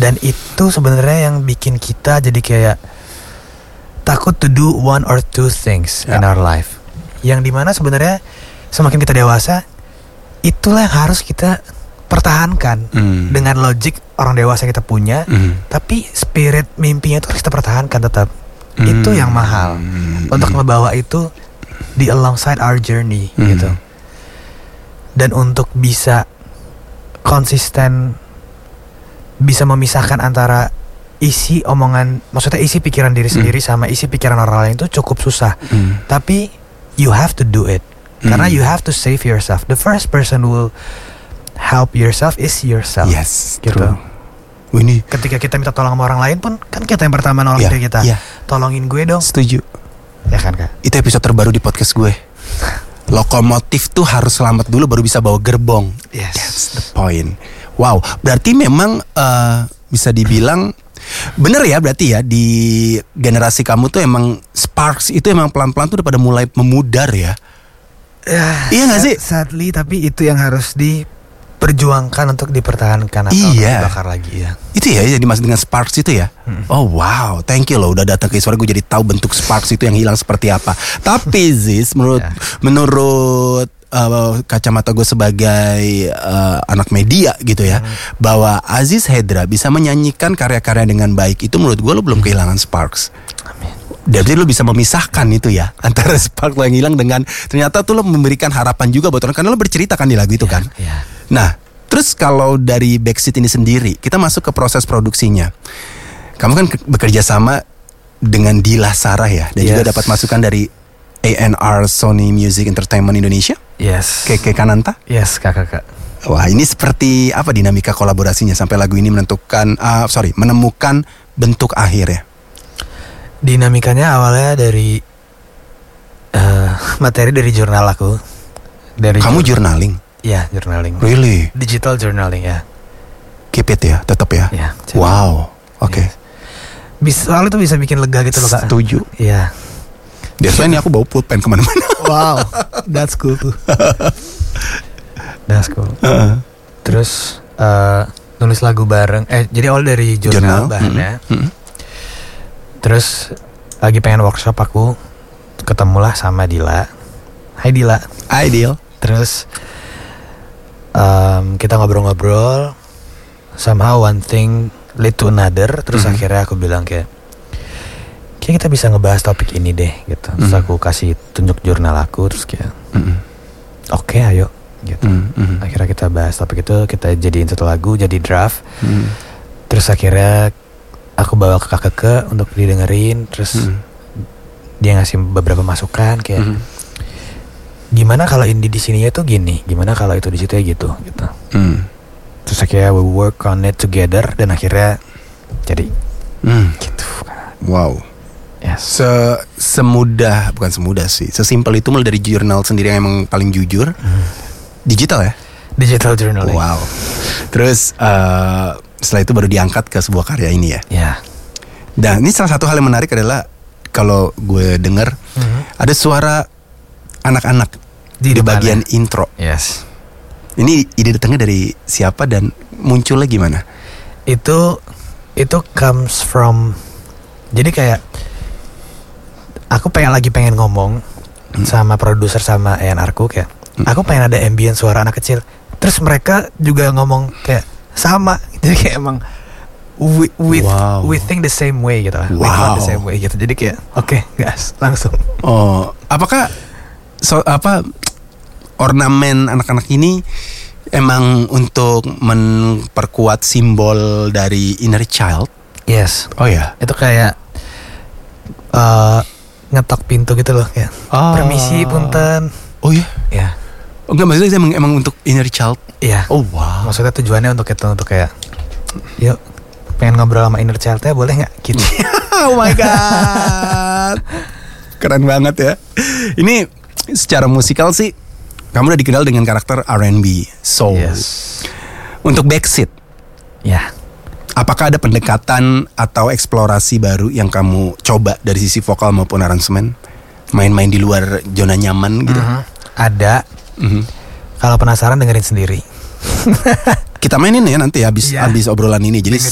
Dan itu sebenarnya yang bikin kita jadi kayak takut to do one or two things in our life. Yang dimana sebenarnya semakin kita dewasa, itulah yang harus kita pertahankan dengan logik orang dewasa yang kita punya. Tapi spirit mimpinya itu harus kita pertahankan tetap. Itu yang mahal untuk ngebawa itu di alongside our journey gitu. Dan untuk bisa konsisten, bisa memisahkan antara isi omongan, maksudnya isi pikiran diri sendiri sama isi pikiran orang lain itu cukup susah. Tapi you have to do it. Karena you have to save yourself. The first person who will help yourself is yourself. Yes, gitu. true. Ini ketika kita minta tolong sama orang lain pun kan kita yang pertama nolong diri kita. Tolongin gue dong. Setuju. Ya kan Kak? Itu episode terbaru di podcast gue. Lokomotif tuh harus selamat dulu baru bisa bawa gerbong. Yes. That's the point. Wow, berarti memang bisa dibilang bener ya, berarti ya di generasi kamu tuh emang sparks itu emang pelan-pelan tuh udah pada mulai memudar ya. Iya gak sih? Sadly, tapi itu yang harus diperjuangkan untuk dipertahankan atau dibakar lagi ya. Itu ya yang dimaksud dengan sparks itu ya. Oh wow, thank you loh udah datang ke suara gue jadi tahu bentuk sparks itu yang hilang seperti apa. Tapi Ziz, menurut kacamata gue sebagai anak media gitu ya, bahwa Aziz Hendra bisa menyanyikan karya-karya dengan baik itu menurut gue lo belum kehilangan sparks. Amin. Jadi lo bisa memisahkan itu ya antara spark lo yang hilang dengan ternyata tuh lo memberikan harapan juga buat orang karena lo bercerita kan di lagu itu kan. Nah, terus kalau dari Backseat ini sendiri kita masuk ke proses produksinya. Kamu kan bekerja sama dengan Dila Sarah ya dan juga dapat masukan dari A&R Sony Music Entertainment Indonesia. Yes. Keke Kananta. Yes, kakak. Wah, ini seperti apa dinamika kolaborasinya sampai lagu ini menemukan bentuk akhir ya? Dinamikanya awalnya dari materi dari jurnal aku. Kamu journaling? Iya, journaling. Really? Digital journaling ya. Keep it ya, tetap ya. Ya. Wow, oke. Soalnya itu bisa bikin lega gitu loh Kak. Setuju. Iya. Biasanya ini aku bawa pulpen kemana-mana. Wow, that's cool tuh. That's cool. Terus nulis lagu bareng. Jadi awal dari jurnal bahannya. Terus lagi pengen workshop aku ketemulah sama Dila. Hai Dila. Hai Dil. Terus kita ngobrol-ngobrol. Somehow one thing lead to another. Terus akhirnya aku bilang kayak kita bisa ngebahas topik ini deh gitu. Terus aku kasih tunjuk jurnal aku. Terus kayak oke, ayo gitu. Akhirnya kita bahas topik itu, kita jadiin satu lagu, jadi draft. Terus akhirnya aku bawa ke Kakeke untuk didengerin. Terus dia ngasih beberapa masukan kayak gimana kalau ini di sininya tuh gini, gimana kalau itu di situ ya gitu. Terus akhirnya we work on it together dan akhirnya jadi gitu. Wow. Yes. Bukan semudah sih, sesimpel itu mulai dari jurnal sendiri yang emang paling jujur. Digital ya? Digital journaling. Wow. Terus setelah itu baru diangkat ke sebuah karya ini ya. Dan ini salah satu hal yang menarik adalah kalau gue dengar ada suara anak-anak di bagian intro. Yes. Ini ide datangnya dari siapa dan munculnya gimana? Itu comes from, jadi kayak aku pengen ngomong sama produser sama A&R-ku kayak aku pengen ada ambient suara anak kecil. Terus mereka juga ngomong kayak sama. Jadi kayak emang we think the same way gitu lah. We want the same way gitu. Jadi kayak oke, gas langsung. Oh, apakah ornamen anak-anak ini emang untuk memperkuat simbol dari inner child? Yes. Oh ya. Itu kayak ngetok pintu gitu loh kayak. Permisi punten. Oh ya. Ya. Oh, enggak, maksudnya emang untuk inner child. Iya. Oh wow. Maksudnya tujuannya untuk itu, untuk kayak yuk pengen ngobrol sama inner child-nya boleh nggak gitu. Oh my god. Keren banget ya. Ini secara musikal sih kamu udah dikenal dengan karakter R&B, soul. Yes. Untuk Backseat, ya. Apakah ada pendekatan atau eksplorasi baru yang kamu coba dari sisi vokal maupun aransemen? Main-main di luar zona nyaman gitu? Ada. Kalau penasaran dengerin sendiri. Kita mainin ya nanti habis obrolan ini. Jadi